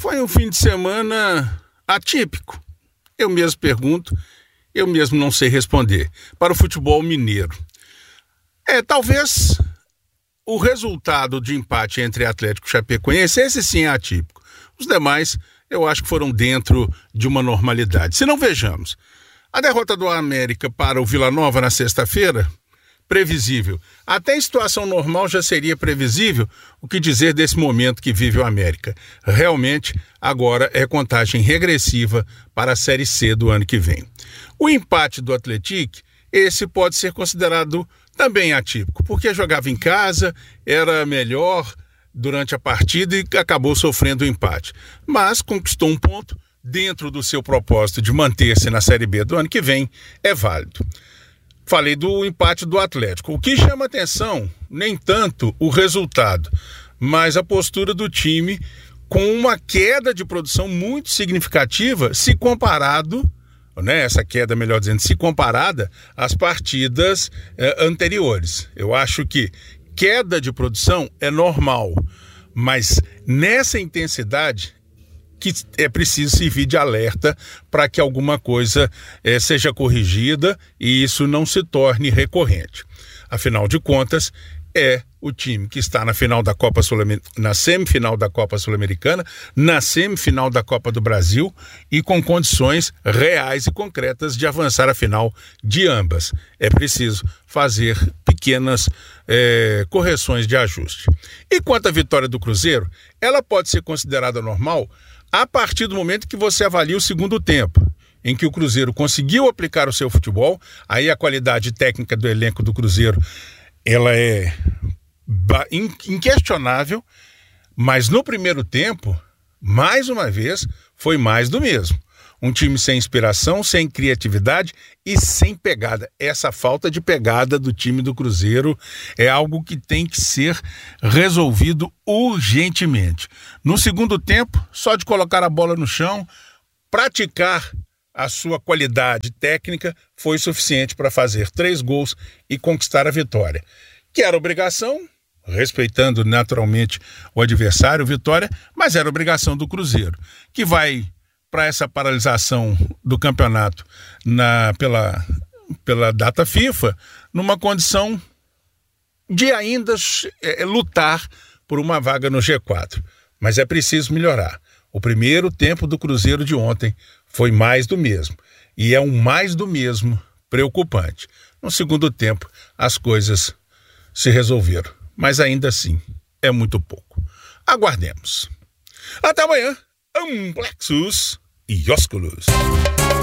Foi um fim de semana atípico. Eu mesmo pergunto, eu mesmo não sei responder. Para o futebol mineiro. Talvez o resultado de empate entre Atlético e Chapecoense, esse sim é atípico. Os demais, eu acho que foram dentro de uma normalidade. Se não, vejamos. A derrota do América para o Vila Nova na sexta-feira, previsível. Até em situação normal já seria previsível. O que dizer desse momento que vive o América? Realmente, agora é contagem regressiva para a Série C do ano que vem. O empate do Atlético, esse pode ser considerado também atípico, porque jogava em casa, era melhor durante a partida e acabou sofrendo o empate. Mas conquistou um ponto dentro do seu propósito de manter-se na Série B do ano que vem, é válido. Falei do empate do Atlético. O que chama atenção, nem tanto o resultado, mas a postura do time com uma queda de produção muito significativa se comparado, essa queda, melhor dizendo, se comparada às partidas anteriores. Eu acho que queda de produção é normal, mas nessa intensidade que é preciso servir de alerta para que alguma coisa seja corrigida e isso não se torne recorrente. Afinal de contas, é o time que está na final da Copa na semifinal da Copa Sul-Americana, na semifinal da Copa do Brasil e com condições reais e concretas de avançar a final de ambas. É preciso fazer pequenas correções de ajuste. E quanto à vitória do Cruzeiro, ela pode ser considerada normal a partir do momento que você avalia o segundo tempo, em que o Cruzeiro conseguiu aplicar o seu futebol. Aí a qualidade técnica do elenco do Cruzeiro, ela é inquestionável, mas no primeiro tempo, mais uma vez, foi mais do mesmo. Um time sem inspiração, sem criatividade e sem pegada. Essa falta de pegada do time do Cruzeiro é algo que tem que ser resolvido urgentemente. No segundo tempo, só de colocar a bola no chão, praticar a sua qualidade técnica foi suficiente para fazer 3 gols e conquistar a vitória. Que era obrigação, respeitando naturalmente o adversário, vitória, mas era obrigação do Cruzeiro, que vai para essa paralisação do campeonato pela data FIFA, numa condição de ainda lutar por uma vaga no G4. Mas é preciso melhorar. O primeiro tempo do Cruzeiro de ontem foi mais do mesmo. E é um mais do mesmo preocupante. No segundo tempo, as coisas se resolveram. Mas ainda assim, é muito pouco. Aguardemos. Até amanhã. Amplexus e ósculos.